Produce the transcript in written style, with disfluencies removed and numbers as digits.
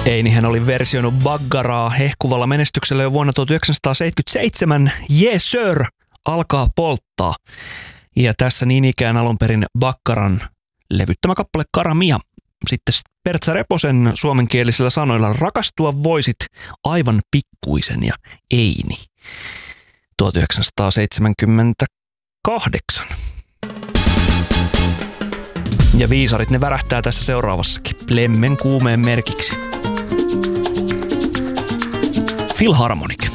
Einihän oli versioinut Baggaraa hehkuvalla menestyksellä jo vuonna 1977. Yes sir, alkaa polttaa. Ja tässä niin ikään alun perin Baggaran levyttämä kappale Karamia. Sitten Pertsa Reposen suomenkielisillä sanoilla rakastua voisit aivan pikkuisen ja Eini. 1978. Ja viisarit ne värähtää tässä seuraavassakin Lemmen kuumeen merkiksi. Philharmonic.